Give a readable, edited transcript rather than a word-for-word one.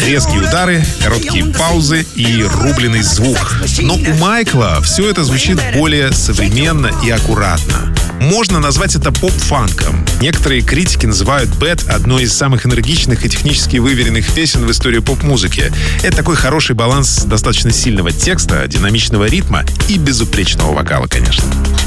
Резкие удары, короткие паузы и рубленый звук. Но у Майкла все это звучит более современно и аккуратно. Можно назвать это поп-фанком. Некоторые критики называют Bad одной из самых энергичных и технически выверенных песен в истории поп-музыки. Это такой хороший баланс достаточно сильного текста, динамичного ритма и безупречного вокала, конечно.